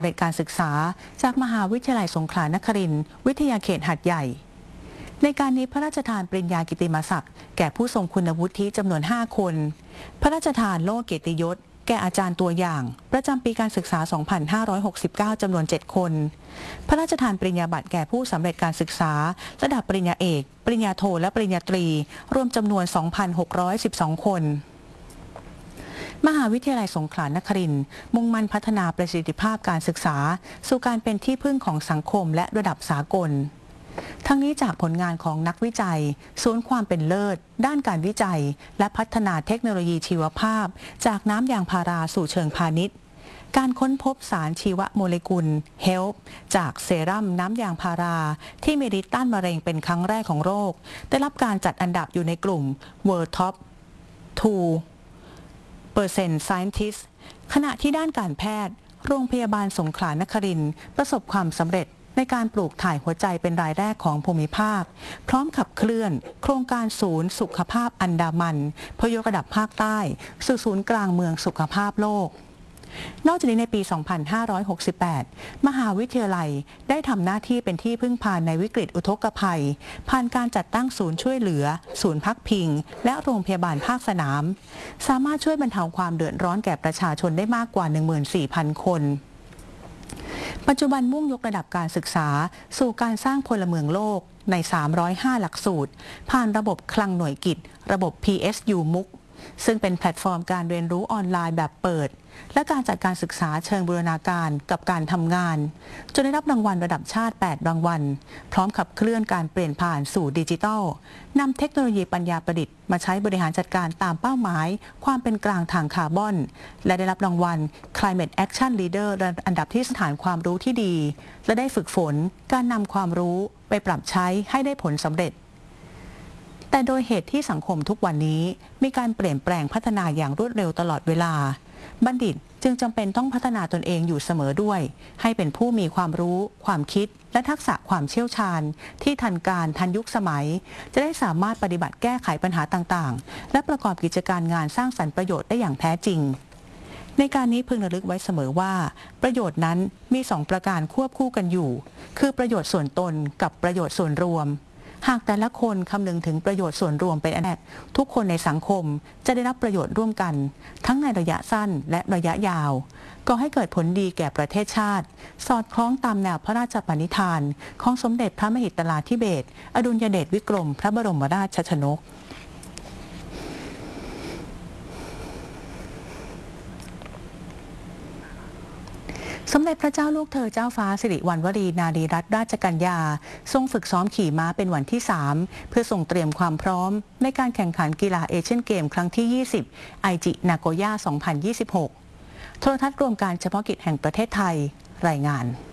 เรียนการศึกษาจากมหาวิทยาลัยสงขลานครินทร์วิทยาเขตหาดใหญ่ในการนี้พระราชทานปริญญากิตติมศักดิ์แก่ผู้ทรงคุณวุฒิจำนวน5คนพระราชทานโล่เกียรติยศแก่อาจารย์ตัวอย่างประจำปีการศึกษา 2569 จำนวน7คนพระราชทานปริญญาบัตรแก่ผู้สำเร็จการศึกษาระดับปริญญาเอกปริญญาโทและปริญญาตรีรวมจำนวน 2,612 คนมหาวิทยาลัยสงขลานครินทร์มุ่งมั่นพัฒนาประสิทธิภาพการศึกษาสู่การเป็นที่พึ่งของสังคมและระดับสากลทั้งนี้จากผลงานของนักวิจัยศูนย์ความเป็นเลิศด้านการวิจัยและพัฒนาเทคโนโลยีชีวภาพจากน้ำยางพาราสู่เชิงพาณิชย์การค้นพบสารชีวโมเลกุล HELP จากเซรั่มน้ำยางพาราที่มีฤทธิ์ต้านมะเร็งเป็นครั้งแรกของโรคได้รับการจัดอันดับอยู่ในกลุ่ม World Top 2% Scientist ขณะที่ด้านการแพทย์โรงพยาบาลสงขลานครินทร์ประสบความสำเร็จในการปลูกถ่ายหัวใจเป็นรายแรกของภูมิภาคพร้อมขับเคลื่อนโครงการศูนย์สุขภาพอันดามันเพื่อยกระดับภาคใต้สู่ศูนย์กลางเมืองสุขภาพโลกนอกจากนี้ในปี 2568 มหาวิทยาลัยได้ทำหน้าที่เป็นที่พึ่งพาในวิกฤตอุทกภัยผ่านการจัดตั้งศูนย์ช่วยเหลือศูนย์พักพิงและโรงพยาบาลภาคสนามสามารถช่วยบรรเทาความเดือดร้อนแก่ประชาชนได้มากกว่า 14,000 คนปัจจุบันมุ่งยกระดับการศึกษาสู่การสร้างพลเมืองโลกใน 305 หลักสูตรผ่านระบบคลังหน่วยกิจระบบ PSU MOOC ซึ่งเป็นแพลตฟอร์มการเรียนรู้ออนไลน์แบบเปิดและการจัดการศึกษาเชิงบูรณาการกับการทำงานจนได้รับรางวัลระดับชาติ8รางวัลพร้อมขับเคลื่อนการเปลี่ยนผ่านสู่ดิจิทัลนำเทคโนโลยีปัญญาประดิษฐ์มาใช้บริหารจัดการตามเป้าหมายความเป็นกลางทางคาร์บอนและได้รับรางวัล Climate Action Leader อันดับที่สถานความรู้ที่ดีและได้ฝึกฝนการนำความรู้ไปปรับใช้ให้ได้ผลสำเร็จแต่โดยเหตุที่สังคมทุกวันนี้มีการเปลี่ยนแปลงพัฒนาอย่างรวดเร็วตลอดเวลาบัณฑิตจึงจำเป็นต้องพัฒนาตนเองอยู่เสมอด้วยให้เป็นผู้มีความรู้ความคิดและทักษะความเชี่ยวชาญที่ทันการทันยุคสมัยจะได้สามารถปฏิบัติแก้ไขปัญหาต่างๆและประกอบกิจการงานสร้างสรรค์ประโยชน์ได้อย่างแท้จริงในการนี้พึงระลึกไว้เสมอว่าประโยชน์นั้นมี2ประการควบคู่กันอยู่คือประโยชน์ส่วนตนกับประโยชน์ส่วนรวมหากแต่ละคนคำนึงถึงประโยชน์ส่วนรวมเป็นอันแรกทุกคนในสังคมจะได้รับประโยชน์ร่วมกันทั้งในระยะสั้นและระยะยาวก่อให้เกิดผลดีแก่ประเทศชาติสอดคล้องตามแนวพระราชปณิธานของสมเด็จพระมหิดลาธิเบศรอดุลยเดชวิกรมพระบรมราชชนกสมเด็จพระเจ้าลูกเธอเจ้าฟ้าสิริวัณวรีนารีรัตนราชกัญญาทรงฝึกซ้อมขี่ม้าเป็นวันที่ 3เพื่อส่งเตรียมความพร้อมในการแข่งขันกีฬาเอเชียนเกมครั้งที่ 20 ไอจินาโกย่า 2026 โทรทัศน์รวมการเฉพาะกิจแห่งประเทศไทยรายงาน